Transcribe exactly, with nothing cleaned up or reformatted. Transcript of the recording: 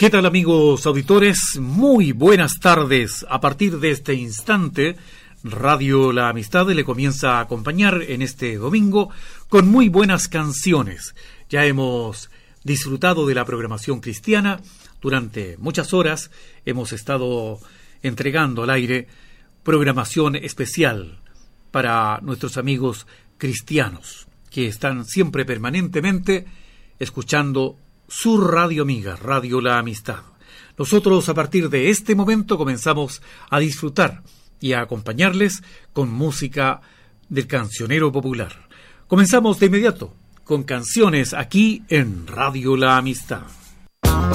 ¿Qué tal, amigos auditores? Muy buenas tardes. A partir de este instante, Radio La Amistad le comienza a acompañar en este domingo con muy buenas canciones. Ya hemos disfrutado de la programación cristiana durante muchas horas. Hemos estado entregando al aire programación especial para nuestros amigos cristianos que están siempre permanentemente escuchando su radio amiga, Radio La Amistad. Nosotros a partir de este momento comenzamos a disfrutar y a acompañarles con música del cancionero popular. Comenzamos de inmediato con canciones aquí en Radio La Amistad.